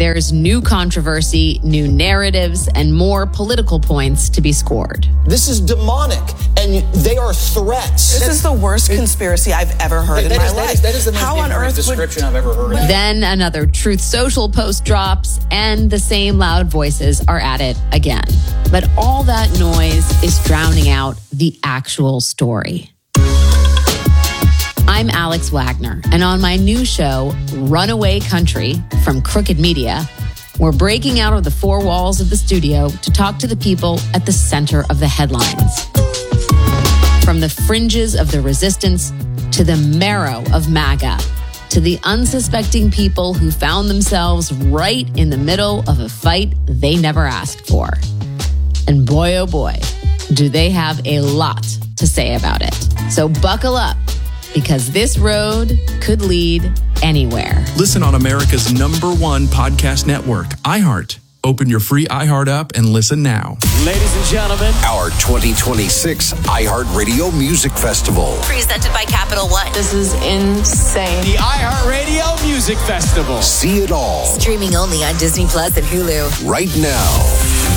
there's new controversy, new narratives, and more political points to be scored. This is demonic, and they are threats. This is the worst conspiracy I've ever heard in my life. That is the most ignorant description I've ever heard. Then another Truth Social post drops, and the same loud voices are at it again. But all that noise is drowning out the actual story. I'm Alex Wagner, and on my new show, Runaway Country from Crooked Media, we're breaking out of the four walls of the studio to talk to the people at the center of the headlines. From the fringes of the resistance to the marrow of MAGA, to the unsuspecting people who found themselves right in the middle of a fight they never asked for. And boy, oh boy, do they have a lot to say about it. So buckle up, because this road could lead anywhere. Listen on America's #1 podcast network, iHeart. Open your free iHeart app and listen now. Ladies and gentlemen, our 2026 iHeartRadio Music Festival. Presented by Capital One. This is insane. The iHeartRadio Music Festival. See it all. Streaming only on Disney Plus and Hulu. Right now.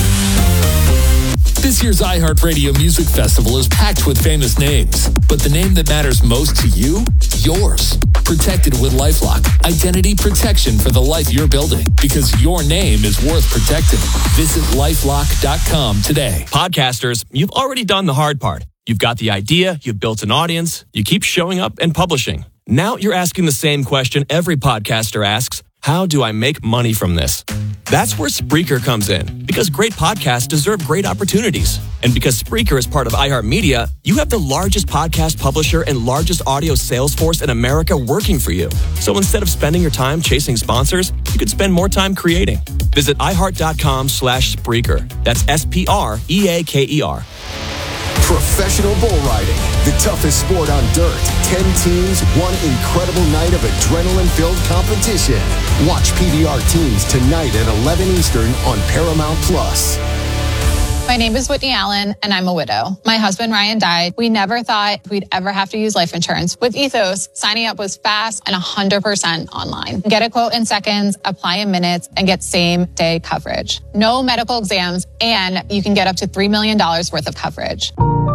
This year's iHeartRadio Music Festival is packed with famous names, but the name that matters most to you? Yours. Protected with LifeLock. Identity protection for the life you're building, because your name is worth protecting. Visit LifeLock.com today. Podcasters, you've already done the hard part. You've got the idea, you've built an audience, you keep showing up and publishing. Now you're asking the same question every podcaster asks: how do I make money from this? That's where Spreaker comes in, because great podcasts deserve great opportunities. And because Spreaker is part of iHeartMedia, you have the largest podcast publisher and largest audio sales force in America working for you. So instead of spending your time chasing sponsors, you could spend more time creating. Visit iHeart.com/Spreaker. That's SPREAKER. Professional bull riding, the toughest sport on dirt. 10 teams, one incredible night of adrenaline-filled competition. Watch PBR Teams tonight at 11 Eastern on Paramount Plus. My name is Whitney Allen, and I'm a widow. My husband, Ryan, died. We never thought we'd ever have to use life insurance. With Ethos, signing up was fast and 100% online. Get a quote in seconds, apply in minutes, and get same-day coverage. No medical exams, and you can get up to $3 million worth of coverage.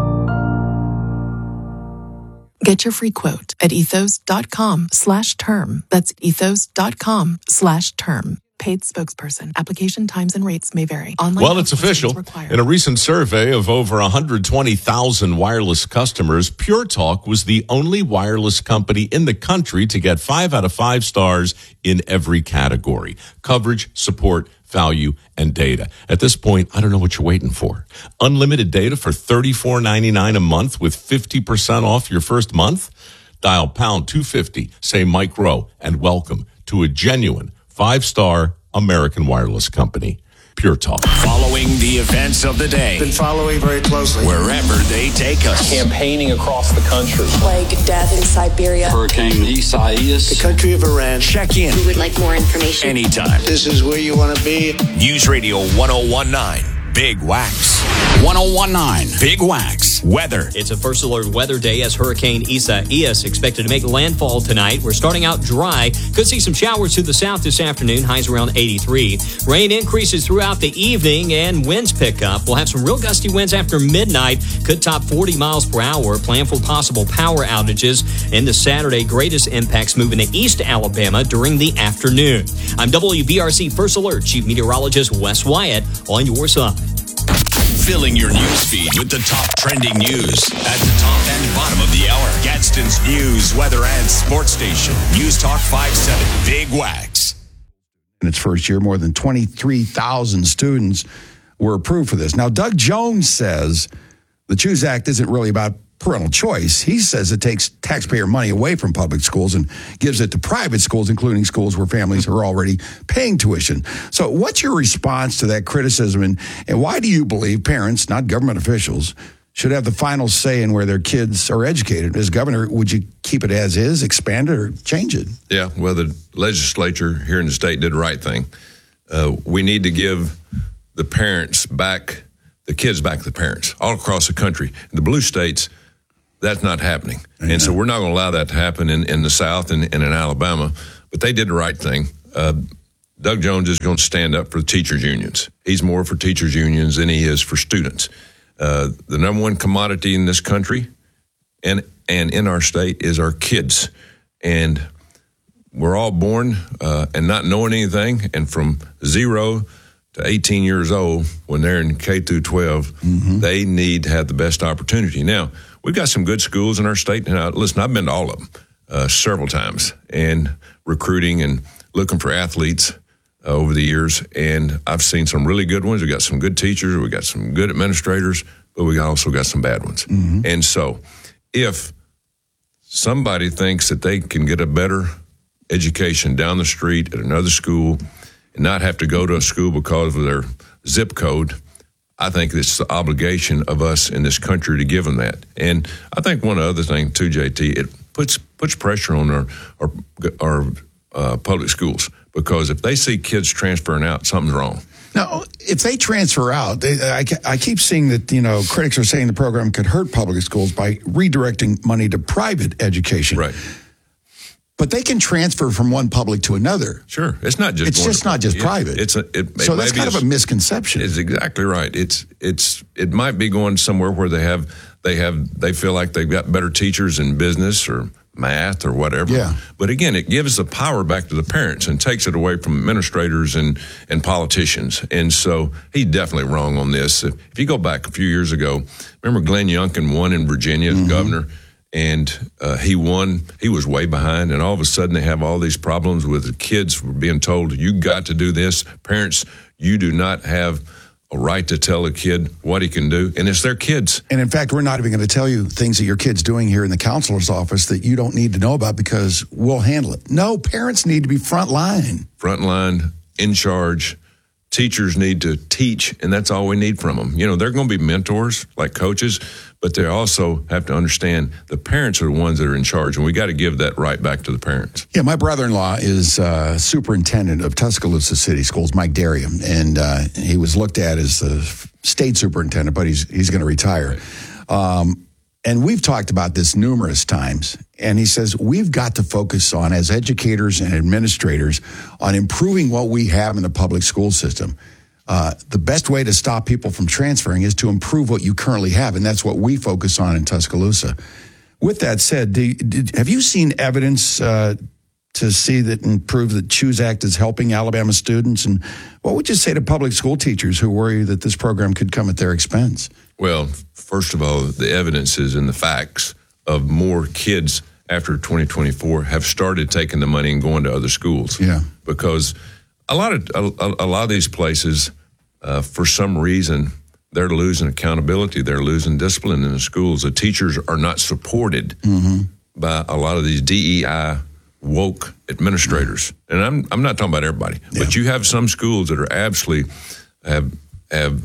Get your free quote at ethos.com/term. That's ethos.com/term. Paid spokesperson. Application times and rates may vary. Online well, it's official. In a recent survey of over 120,000 wireless customers, Pure Talk was the only wireless company in the country to get 5 out of 5 stars in every category: coverage, support, value, and data. At this point, I don't know what you're waiting for. Unlimited data for $34.99 a month with 50% off your first month? Dial pound 250, say Mike Rowe, and welcome to a genuine 5-star American wireless company. Pure Talk. Following the events of the day. Been following very closely. Wherever they take us. Campaigning across the country. Like death in Siberia. Hurricane Isaias. The country of Iran. Check in. We would like more information. Anytime. This is where you want to be. News Radio 1019. Big Wax. 1019. Big Wax. Weather. It's a first alert weather day as Hurricane Isaias expected to make landfall tonight. We're starting out dry. Could see some showers to the south this afternoon. Highs around 83. Rain increases throughout the evening and winds pick up. We'll have some real gusty winds after midnight. Could top 40 miles per hour. Plan for possible power outages. And the Saturday, greatest impacts moving to East Alabama during the afternoon. I'm WBRC First Alert Chief Meteorologist Wes Wyatt on your side. Filling your news feed with the top trending news at the top and bottom of the hour. Gadsden's news, weather, and sports station. News Talk 57. Big Wax. In its first year, more than 23,000 students were approved for this. Now, Doug Jones says the CHOOSE Act isn't really about parental choice. He says it takes taxpayer money away from public schools and gives it to private schools, including schools where families are already paying tuition. So what's your response to that criticism, and why do you believe parents, not government officials, should have the final say in where their kids are educated? As governor, would you keep it as is, expand it, or change it? Yeah, well, the legislature here in the state did the right thing. We need to give the parents back, the kids back to the parents all across the country. In the blue states, that's not happening. Amen. And so we're not going to allow that to happen in the South and in Alabama. But they did the right thing. Doug Jones is going to stand up for the teachers' unions. He's more for teachers' unions than he is for students. The number one commodity in this country and in our state is our kids. And we're all born and not knowing anything. And from 0 to 18 years old, when they're in K through 12, they need to have the best opportunity. Now, we've got some good schools in our state. And listen, I've been to all of them several times and recruiting and looking for athletes over the years. And I've seen some really good ones. We got some good teachers. We got some good administrators, but we also got some bad ones. And so if somebody thinks that they can get a better education down the street at another school and not have to go to a school because of their zip code, I think it's the obligation of us in this country to give them that. And I think one other thing too, JT, it puts pressure on our public schools, because if they see kids transferring out, something's wrong. Now, if they transfer out, I keep seeing that, critics are saying the program could hurt public schools by redirecting money to private education. Right. But they can transfer from one public to another. Sure. It's not just private. So that's kind of a misconception. It's exactly right. It might be going somewhere where they feel like they've got better teachers in business or math or whatever. Yeah. But again, it gives the power back to the parents and takes it away from administrators and politicians. And so he's definitely wrong on this. If you go back a few years ago, remember Glenn Youngkin won in Virginia as governor, and he won. He was way behind, and all of a sudden they have all these problems with the kids being told, you got to do this. Parents, you do not have a right to tell a kid what he can do, and it's their kids. And in fact, we're not even going to tell you things that your kid's doing here in the counselor's office that you don't need to know about because we'll handle it. No, parents need to be front line. Front line, in charge. Teachers need to teach, and that's all we need from them. They're going to be mentors like coaches, but they also have to understand the parents are the ones that are in charge, and we got to give that right back to the parents. Yeah, my brother-in-law is superintendent of Tuscaloosa City Schools, Mike Darriam, and he was looked at as the state superintendent, but he's going to retire. And we've talked about this numerous times, and he says we've got to focus on, as educators and administrators, on improving what we have in the public school system. The best way to stop people from transferring is to improve what you currently have, and that's what we focus on in Tuscaloosa. With that said, have you seen evidence to see that and prove that CHOOSE Act is helping Alabama students? And what would you say to public school teachers who worry that this program could come at their expense? Well, first of all, the evidence is in the facts of more kids after 2024 have started taking the money and going to other schools. Yeah. Because a lot of these places, for some reason, they're losing accountability. They're losing discipline in the schools. The teachers are not supported by a lot of these DEI woke administrators. And I'm not talking about everybody, but you have some schools that are absolutely have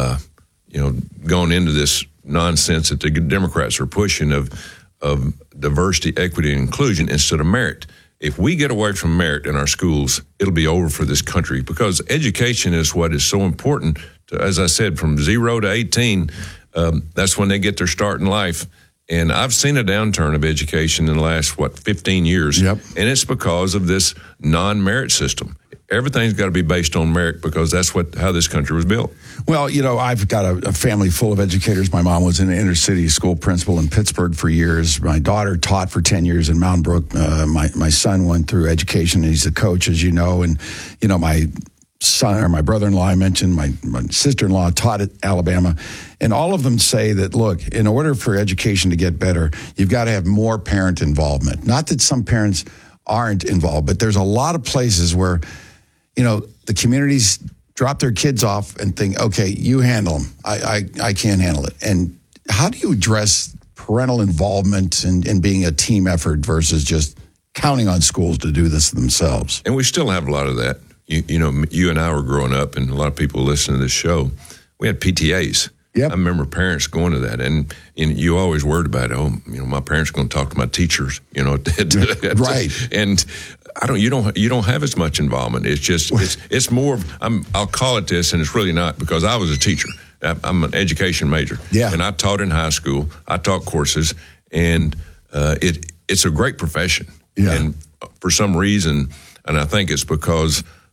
gone into this nonsense that the Democrats are pushing of diversity, equity, and inclusion instead of merit. If we get away from merit in our schools, it'll be over for this country, because education is what is so important to, as I said, from 0 to 18, that's when they get their start in life. And I've seen a downturn of education in the last, 15 years. Yep. And it's because of this non-merit system. Everything's got to be based on merit, because that's how this country was built. Well, I've got a family full of educators. My mom was an inner city school principal in Pittsburgh for years. My daughter taught for 10 years in Mountain Brook. My son went through education. He's a coach, as you know. And, my son, or my brother-in-law, I mentioned, my sister-in-law taught at Alabama. And all of them say that, look, in order for education to get better, you've got to have more parent involvement. Not that some parents aren't involved, but there's a lot of places where the communities drop their kids off and think, okay, you handle them. I can't handle it. And how do you address parental involvement and being a team effort versus just counting on schools to do this themselves? And we still have a lot of that. You and I were growing up, and a lot of people listening to this show, we had PTAs. Yep. I remember parents going to that, and you always worried about, my parents are going to talk to my teachers, right. And you don't have as much involvement. It's just it's more. I'll call it this, and it's really not, because I was a teacher. I'm an education major, and I taught in high school. I taught courses, and it's a great profession. Yeah. And for some reason, and I think it's because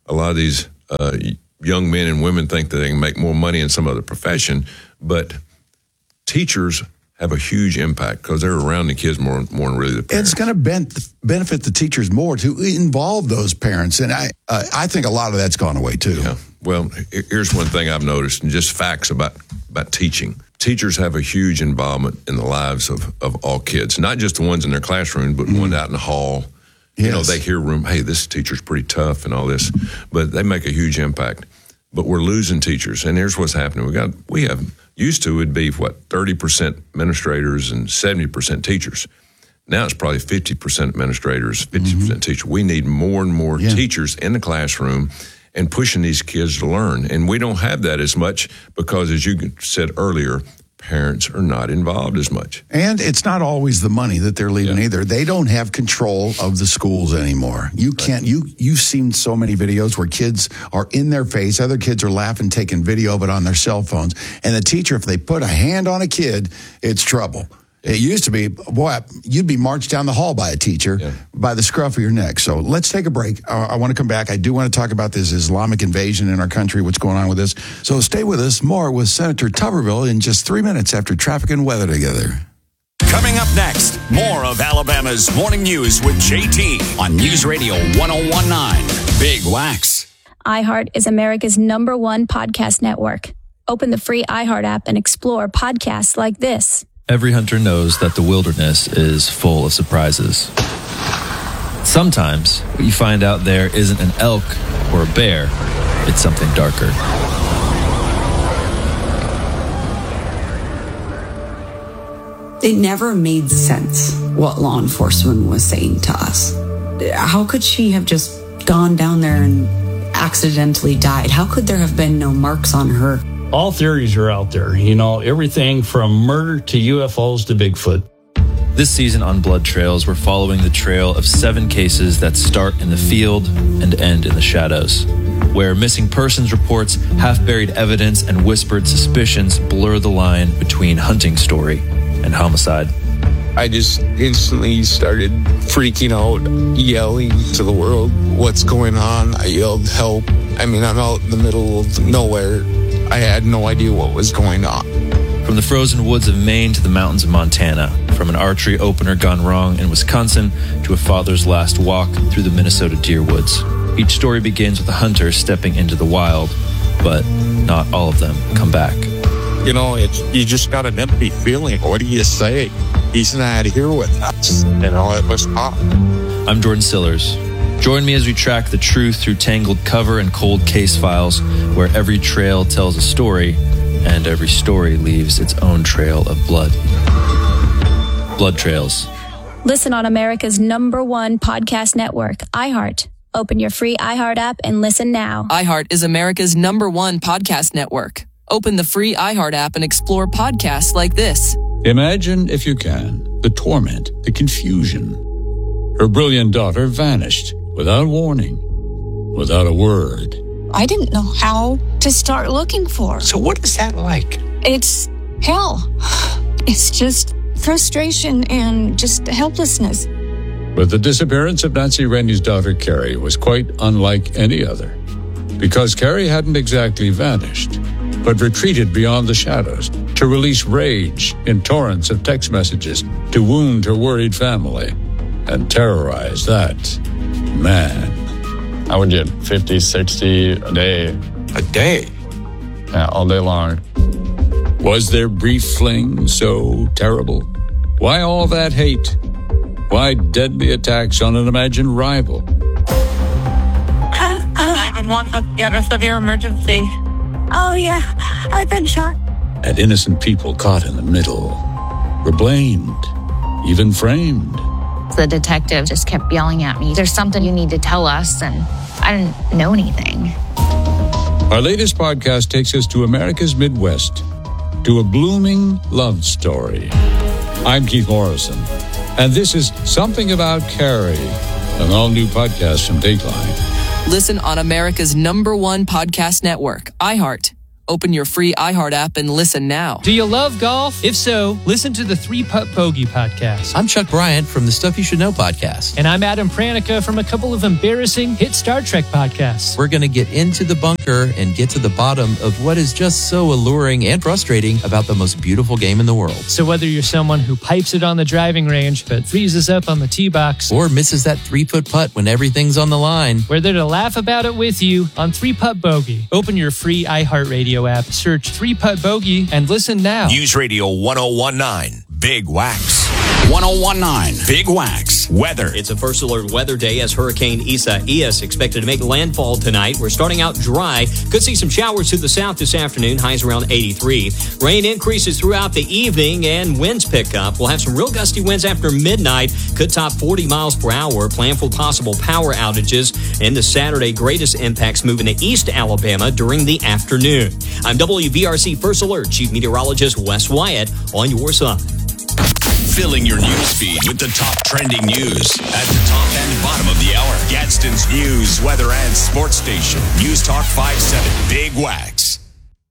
a lot of these young men and women think that they can make more money in some other profession, but teachers have a huge impact because they're around the kids more than really the parents. It's going to benefit the teachers more to involve those parents, and I think a lot of that's gone away too. Yeah. Well, here's one thing I've noticed, and just facts about teaching. Teachers have a huge involvement in the lives of all kids, not just the ones in their classroom, but one out in the hall. Yes. You know, they hear hey, this teacher's pretty tough and all this, but they make a huge impact. But we're losing teachers, and here's what's happening. We have used to it'd be 30% administrators and 70% teachers. Now it's probably 50% administrators, 50% teachers. We need more and more teachers in the classroom and pushing these kids to learn. And we don't have that as much because, as you said earlier, parents are not involved as much. And it's not always the money that they're leaving either. They don't have control of the schools anymore. You can't, you've seen so many videos where kids are in their face, other kids are laughing, taking video of it on their cell phones. And the teacher, if they put a hand on a kid, it's trouble. It used to be, boy, you'd be marched down the hall by a teacher by the scruff of your neck. So let's take a break. I want to come back. I do want to talk about this Islamic invasion in our country, what's going on with this. So stay with us. More with Senator Tuberville in just 3 minutes after traffic and weather together. Coming up next, more of Alabama's Morning News with JT on News Radio 101.9 Big Wax. iHeart is America's #1 podcast network. Open the free iHeart app and explore podcasts like this. Every hunter knows that the wilderness is full of surprises. Sometimes what you find out there isn't an elk or a bear, it's something darker. It never made sense what law enforcement was saying to us. How could she have just gone down there and accidentally died? How could there have been no marks on her? All theories are out there, everything from murder to UFOs to Bigfoot. This season on Blood Trails, we're following the trail of 7 cases that start in the field and end in the shadows, where missing persons reports, half-buried evidence, and whispered suspicions blur the line between hunting story and homicide. I just instantly started freaking out, yelling to the world, "What's going on?" I yelled, "Help." I'm out in the middle of nowhere. I had no idea what was going on. From the frozen woods of Maine to the mountains of Montana, from an archery opener gone wrong in Wisconsin to a father's last walk through the Minnesota deer woods. Each story begins with a hunter stepping into the wild, but not all of them come back. You just got an empty feeling. What do you say? He's not here with us. It was hot. I'm Jordan Sillers. Join me as we track the truth through tangled cover and cold case files, where every trail tells a story and every story leaves its own trail of blood. Blood Trails. Listen on America's #1 podcast network, iHeart. Open your free iHeart app and listen now. iHeart is America's #1 podcast network. Open the free iHeart app and explore podcasts like this. Imagine, if you can, the torment, the confusion. Her brilliant daughter vanished without warning, without a word. I didn't know how to start looking for her. So what is that like? It's hell. It's just frustration and just helplessness. But the disappearance of Nancy Rainey's daughter, Carrie, was quite unlike any other. Because Carrie hadn't exactly vanished, but retreated beyond the shadows to release rage in torrents of text messages to wound her worried family and terrorize that man. I would get 50, 60 a day. A day? Yeah, all day long. Was their brief fling so terrible? Why all that hate? Why deadly attacks on an imagined rival? 911, get a severe emergency. Oh, yeah, I've been shot. And innocent people caught in the middle were blamed, even framed. The detective just kept yelling at me, "There's something you need to tell us," and I didn't know anything. Our latest podcast takes us to America's Midwest, to a blooming love story. I'm Keith Morrison, and this is Something About Carrie, an all-new podcast from Dateline. Listen on America's #1 podcast network, iHeart. Open your free iHeart app and listen now. Do you love golf? If so, listen to the 3-Putt Bogey podcast. I'm Chuck Bryant from the Stuff You Should Know podcast. And I'm Adam Pranica from a couple of embarrassing hit Star Trek podcasts. We're going to get into the bunker and get to the bottom of what is just so alluring and frustrating about the most beautiful game in the world. So whether you're someone who pipes it on the driving range but freezes up on the tee box, or misses that 3-foot putt when everything's on the line, we're there to laugh about it with you on 3-Putt Bogey. Open your free iHeartRadio app, search 3-Putt Bogey, and listen now. News Radio 1019, Big Wax. 1019, Big Wax. Weather. It's a first alert weather day as Hurricane Isaias expected to make landfall tonight. We're starting out dry. Could see some showers to the south this afternoon. Highs around 83. Rain increases throughout the evening and winds pick up. We'll have some real gusty winds after midnight. Could top 40 miles per hour. Plan for possible power outages. And the Saturday greatest impacts moving to East Alabama during the afternoon. I'm WVRC First Alert Chief Meteorologist Wes Wyatt on your side. Filling your news feed with the top trending news at the top and bottom of the hour. Gadsden's news, weather, and sports station. News Talk 57, Big Wax.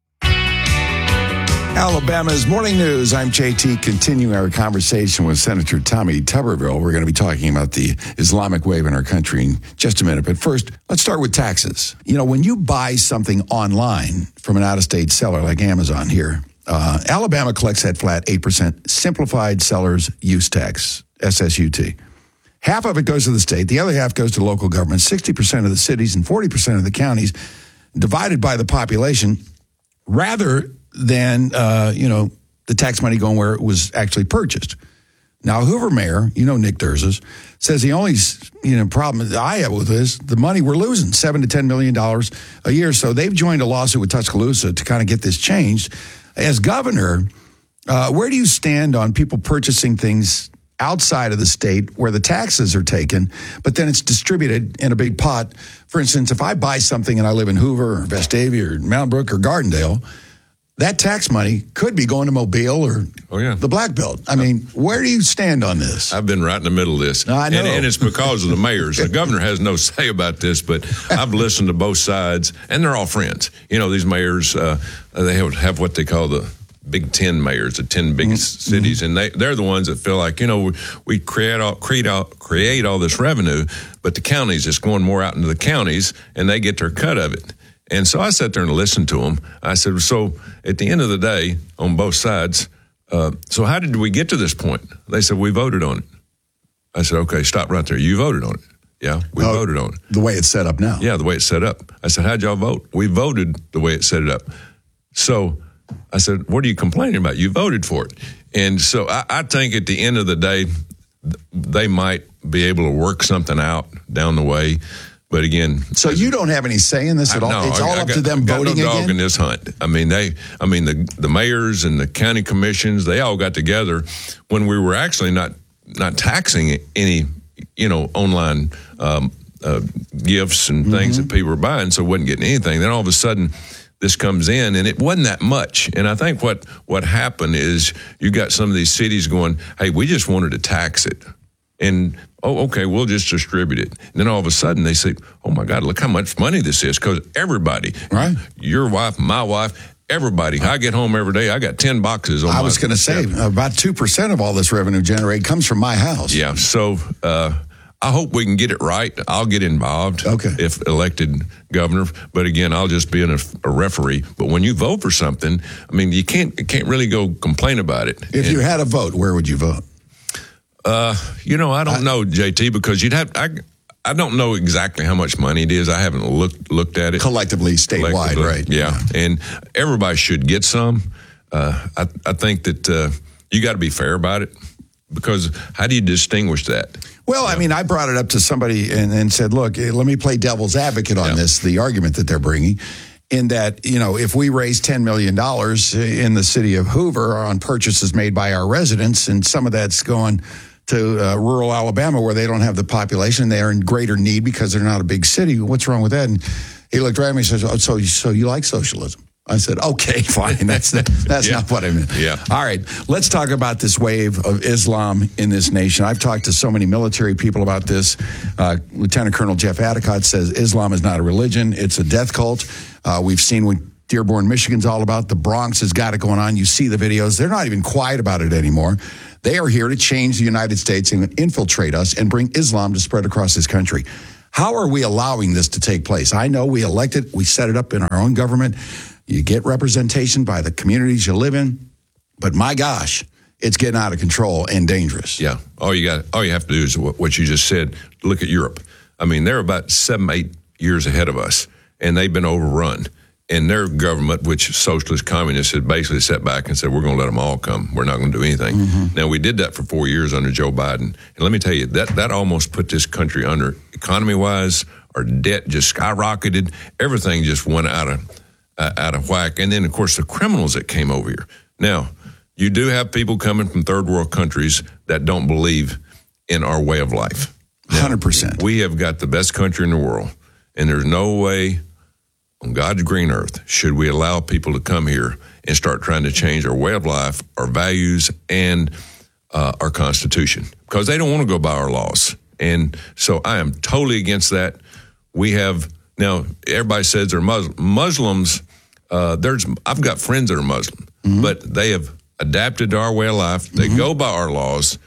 Alabama's Morning News. I'm JT, continuing our conversation with Senator Tommy Tuberville. We're going to be talking about the Islamic wave in our country in just a minute. But first, let's start with taxes. You know, when you buy something online from an out-of-state seller like Amazon here, Alabama collects that flat 8% simplified seller's use tax, SSUT. Half of it goes to the state. The other half goes to local government. 60% of the cities and 40% of the counties divided by the population rather than, the tax money going where it was actually purchased. Now, Hoover Mayor, Nick Derzis, says the only, problem that I have with this, the money we're losing, $7 to $10 million a year. So they've joined a lawsuit with Tuscaloosa to kind of get this changed. As governor, where do you stand on people purchasing things outside of the state where the taxes are taken, but then it's distributed in a big pot? For instance, if I buy something and I live in Hoover or Vestavia or Mountain Brook or Gardendale, that tax money could be going to Mobile or the Black Belt. I mean, where do you stand on this? I've been right in the middle of this. I know. And it's because of the mayors. The governor has no say about this, but I've listened to both sides, and they're all friends. These mayors, they have what they call the Big 10 mayors, the 10 biggest cities, and they're the ones that feel like, we create all this revenue, but the counties, it's going more out into the counties, and they get their cut of it. And so I sat there and listened to them. I said, so at the end of the day, on both sides, so how did we get to this point? They said, we voted on it. I said, okay, stop right there. You voted on it. Yeah, we voted on it. The way it's set up now. Yeah, the way it's set up. I said, how'd y'all vote? We voted the way it set it up. So I said, what are you complaining about? You voted for it. And so I think at the end of the day, they might be able to work something out down the way. But again, so you don't have any say in this at all. No, it's all up to them voting again. No dog again? in this hunt. I mean, the mayors and the county commissions, they all got together when we were actually not taxing any, online gifts and things that people were buying, so wasn't getting anything. Then all of a sudden, this comes in, and it wasn't that much. And I think what happened is you got some of these cities going, hey, we just wanted to tax it. And, okay, we'll just distribute it. And then all of a sudden they say, oh, my God, look how much money this is. Because everybody, right? Your wife, my wife, everybody. I get home every day. I got 10 boxes on I was going to say, about 2% of all this revenue generated comes from my house. Yeah, so I hope we can get it right. I'll get involved if elected governor. But again, I'll just be a referee. But when you vote for something, I mean, you can't really go complain about it. If you had a vote, where would you vote? I don't know, JT, because I don't know exactly how much money it is. I haven't looked at it. Collectively, statewide, right. Yeah. And everybody should get some. I think that you got to be fair about it, because how do you distinguish that? Well, I mean, I brought it up to somebody and said, look, let me play devil's advocate on this, the argument that they're bringing, in that, if we raise $10 million in the city of Hoover on purchases made by our residents, and some of that's going to rural Alabama where they don't have the population, they are in greater need because they're not a big city. What's wrong with that? And he looked at me and says, oh, so you like socialism? I said, okay, fine. That's not what I meant. Yeah. All right. Let's talk about this wave of Islam in this nation. I've talked to so many military people about this. Lieutenant Colonel Jeff Adicott says Islam is not a religion. It's a death cult. We've seen when Dearborn, Michigan's all about. The Bronx has got it going on. You see the videos. They're not even quiet about it anymore. They are here to change the United States and infiltrate us and bring Islam to spread across this country. How are we allowing this to take place? I know we elected, we set it up in our own government. You get representation by the communities you live in. But my gosh, it's getting out of control and dangerous. Yeah. All you have to do is what you just said. Look at Europe. I mean, they're about 7-8 years ahead of us, and they've been overrun. And their government, which socialist communists, had basically sat back and said, we're going to let them all come. We're not going to do anything. Mm-hmm. Now, we did that for 4 years under Joe Biden. And let me tell you, that almost put this country under, economy-wise, our debt just skyrocketed. Everything just went out of whack. And then, of course, the criminals that came over here. Now, you do have people coming from third world countries that don't believe in our way of life. Now, 100%. We have got the best country in the world, and there's no way on God's green earth should we allow people to come here and start trying to change our way of life, our values, and our Constitution, because they don't want to go by our laws. And so I am totally against that. We have, now, everybody says they're Muslims. I've got friends that are Muslim, but they have adapted to our way of life. They go by our laws.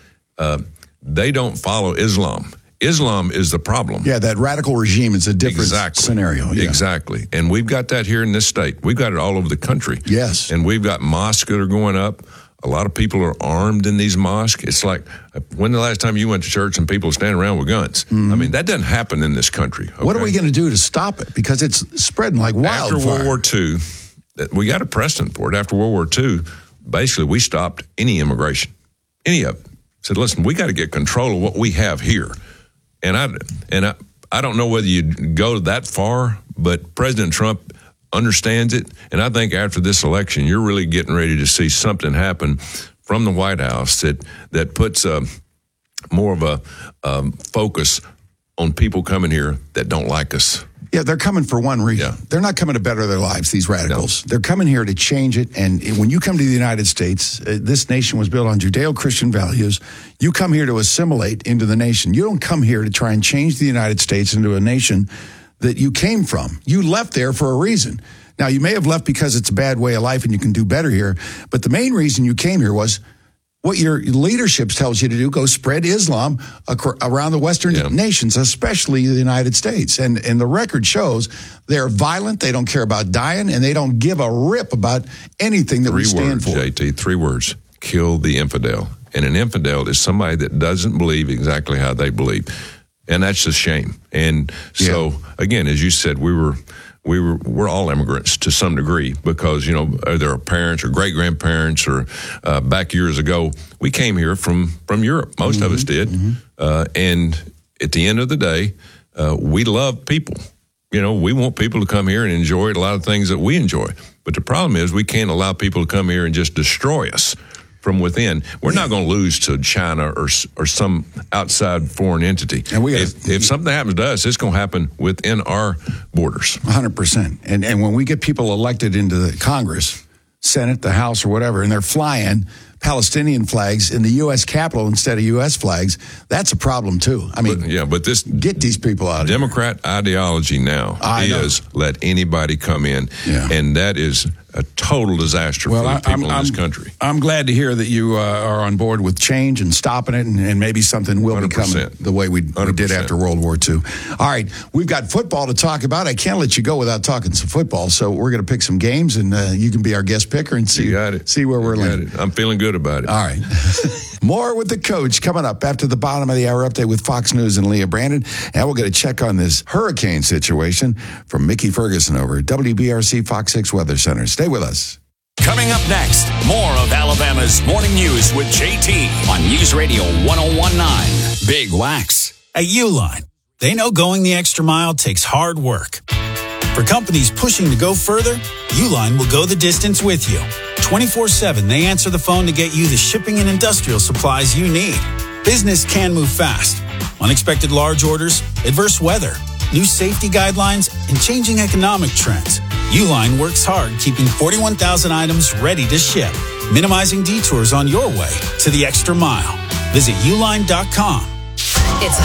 They don't follow Islam. Islam is the problem. Yeah, that radical regime is a different scenario. Yeah. Exactly. And we've got that here in this state. We've got it all over the country. Yes. And we've got mosques that are going up. A lot of people are armed in these mosques. It's like, when the last time you went to church and people standing around with guns? I mean, that doesn't happen in this country. Okay? What are we going to do to stop it? Because it's spreading like wildfire. After World War II, we got a precedent for it. After World War II, basically we stopped any immigration, any of it. Said, listen, we got to get control of what we have here. And I don't know whether you'd go that far, but President Trump understands it. And I think after this election, you're really getting ready to see something happen from the White House that puts more of a focus on people coming here that don't like us. Yeah, they're coming for one reason. Yeah. They're not coming to better their lives, these radicals. No. They're coming here to change it. And when you come to the United States, this nation was built on Judeo-Christian values. You come here to assimilate into the nation. You don't come here to try and change the United States into a nation that you came from. You left there for a reason. Now, you may have left because it's a bad way of life and you can do better here. But the main reason you came here was what your leadership tells you to do, go spread Islam around the Western nations, especially the United States. And the record shows they're violent, they don't care about dying, and they don't give a rip about anything that we stand for. 3 words, JT, 3 words. Kill the infidel. And an infidel is somebody that doesn't believe exactly how they believe. And that's a shame. And so, again, as you said, we're all immigrants to some degree because, either our parents or great-grandparents or back years ago, we came here from Europe. Most of us did. And at the end of the day, we love people. We want people to come here and enjoy a lot of things that we enjoy. But the problem is we can't allow people to come here and just destroy us from within. We're not going to lose to China or some outside foreign entity. And if something happens to us, it's going to happen within our borders. 100%. And when we get people elected into the Congress, Senate, the House, or whatever, and they're flying Palestinian flags in the U.S. Capitol instead of U.S. flags, that's a problem too. I mean, but this get these people out of Democrat here. Ideology now is let anybody come in, and that is a total disaster for the people in this country. I'm glad to hear that you are on board with change and stopping it, and maybe something will 100%. Become the way we did after World War II. All right, we've got football to talk about. I can't let you go without talking some football, so we're going to pick some games, and you can be our guest picker and see where we're landing. I'm feeling good about it. All right. More with the coach coming up after the bottom of the hour update with Fox News and Leah Brandon. And we'll get a check on this hurricane situation from Mickey Ferguson over at WBRC Fox 6 Weather Center. Stay with us. Coming up next, more of Alabama's Morning News with JT on News Radio 101.9. Big Wax. At Uline, they know going the extra mile takes hard work. For companies pushing to go further, Uline will go the distance with you. 24/7, they answer the phone to get you the shipping and industrial supplies you need. Business can move fast. Unexpected large orders, adverse weather, new safety guidelines, and changing economic trends. Uline works hard keeping 41,000 items ready to ship, minimizing detours on your way to the extra mile. Visit uline.com